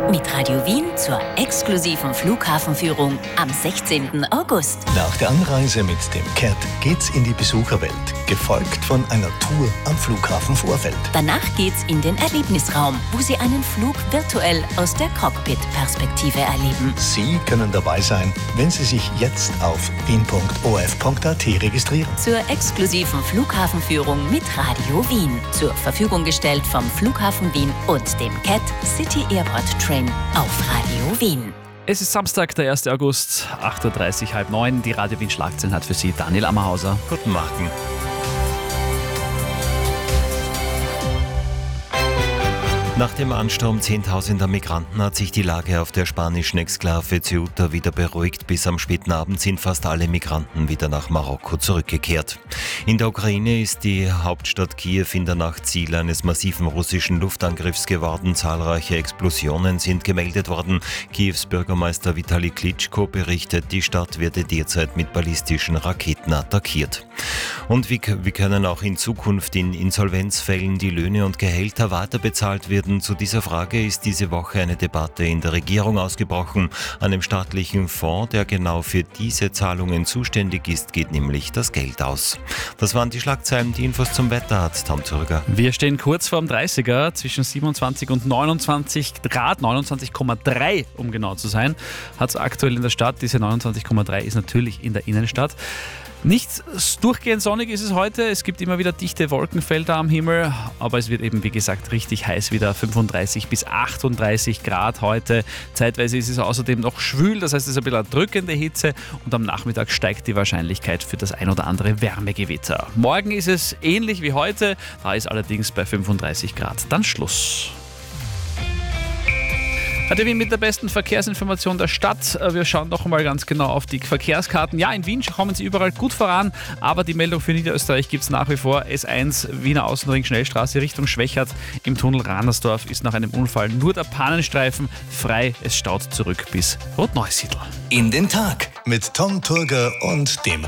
Mit Radio Wien zur exklusiven Flughafenführung am 16. August. Nach der Anreise mit dem CAT geht's in die Besucherwelt, gefolgt von einer Tour am Flughafen Vorfeld. Danach geht's in den Erlebnisraum, wo Sie einen Flug virtuell aus der Cockpit-Perspektive erleben. Sie können dabei sein, wenn Sie sich jetzt auf wien.of.at registrieren. Zur exklusiven Flughafenführung mit Radio Wien. Zur Verfügung gestellt vom Flughafen Wien und dem CAT City Airport Train auf Radio Wien. Es ist Samstag, der 1. August, 8.30 Uhr, 8:30. Die Radio Wien Schlagzeilen hat für Sie Daniel Ammerhauser. Guten Morgen. Nach dem Ansturm zehntausender Migranten hat sich die Lage auf der spanischen Exklave Ceuta wieder beruhigt. Bis am späten Abend sind fast alle Migranten wieder nach Marokko zurückgekehrt. In der Ukraine ist die Hauptstadt Kiew in der Nacht Ziel eines massiven russischen Luftangriffs geworden. Zahlreiche Explosionen sind gemeldet worden. Kiews Bürgermeister Vitali Klitschko berichtet, die Stadt werde derzeit mit ballistischen Raketen attackiert. Und wie können auch in Zukunft in Insolvenzfällen die Löhne und Gehälter weiter bezahlt werden? Zu dieser Frage ist diese Woche eine Debatte in der Regierung ausgebrochen. Einem staatlichen Fonds, der genau für diese Zahlungen zuständig ist, geht nämlich das Geld aus. Das waren die Schlagzeilen. Die Infos zum Wetter hat Tom Zürger. Wir stehen kurz vorm 30er, zwischen 27 und 29 Grad, 29,3 um genau zu sein, hat es aktuell in der Stadt. Diese 29,3 ist natürlich in der Innenstadt. Nicht durchgehend sonnig ist es heute, es gibt immer wieder dichte Wolkenfelder am Himmel, aber es wird eben wie gesagt richtig heiß wieder, 35 bis 38 Grad heute. Zeitweise ist es außerdem noch schwül, das heißt es ist ein bisschen eine drückende Hitze und am Nachmittag steigt die Wahrscheinlichkeit für das ein oder andere Wärmegewitter. Morgen ist es ähnlich wie heute, da ist allerdings bei 35 Grad dann Schluss. Radio Wien mit der besten Verkehrsinformation der Stadt. Wir schauen noch einmal ganz genau auf die Verkehrskarten. Ja, in Wien kommen sie überall gut voran, aber die Meldung für Niederösterreich gibt es nach wie vor. S1 Wiener Außenring Schnellstraße Richtung Schwechat im Tunnel Ranersdorf ist nach einem Unfall nur der Pannenstreifen frei. Es staut zurück bis Rotneusiedl. In den Tag mit Tom Turger und dem